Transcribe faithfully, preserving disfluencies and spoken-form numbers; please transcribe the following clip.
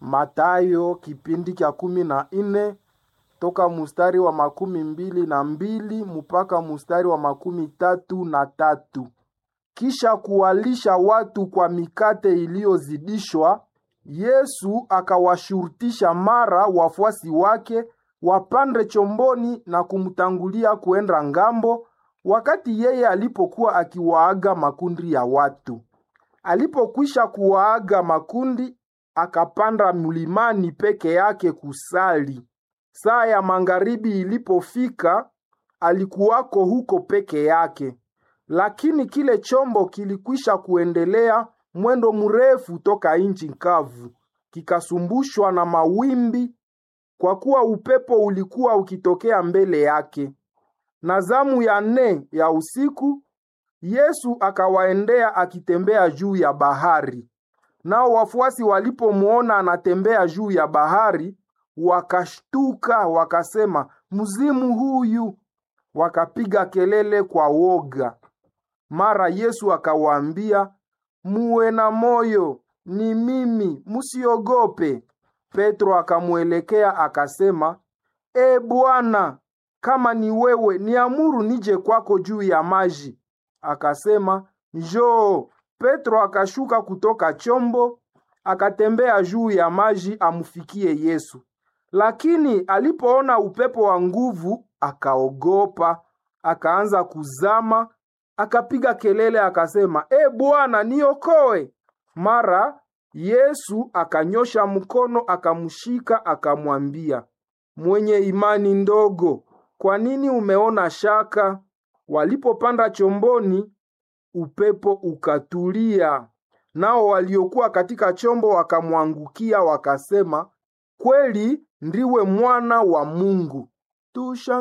Matayo kipindi cha kumi na nne toka mustari wa makumi mbili na mbili mpaka mustari wa makumi tatu na tatu. Kisha kuwalisha watu kwa mikate iliyozidishwa, Yesu akawashurutisha mara wafuasi wake wapande chomboni na kumtangulia kuenda ngambo, wakati yeye alipokuwa akiwaaga makundi ya watu. Alipokwisha kuwaaga makundi, akapanda mlimani peke yake kusali. Saa ya magharibi ilipofika, alikuwako huko peke yake. Lakini kile chombo kilikwisha kuendelea mwendo mrefu toka nchi kavu, kikasumbushwa na mawimbi, kwa kuwa upepo ulikuwa ukitokea mbele yake. Na zamu ya nne ya usiku, Yesu akawaendea akitembea juu ya bahari. Nao wafuasi walipomuona anatembea juu ya bahari, wakashtuka wakasema, "Mzimu huyu!" Wakapiga kelele kwa woga. Mara Yesu akawaambia, "Muwe na moyo, ni mimi, msiogope." Petro akamuelekea akasema, "E Bwana, kama ni wewe, niamuru nije kwako juu ya maji." Akasema, "Njoo." Petro akashuka kutoka chombo, akatembea juu ya maji amfikie Yesu. Lakini alipoona upepo wa nguvu, akaogopa, akaanza kuzama, akapiga kelele akasema, "E Bwana, niokoe." Mara Yesu akanyosha mkono akamshika akamwambia, "Mwenye imani ndogo, kwa nini umeona shaka?" Walipopanda chomboni, upepo ukatulia. Nao waliokuwa katika chombo wakamwangukia wakasema, "Kweli ndiwe mwana wa Mungu." Tusha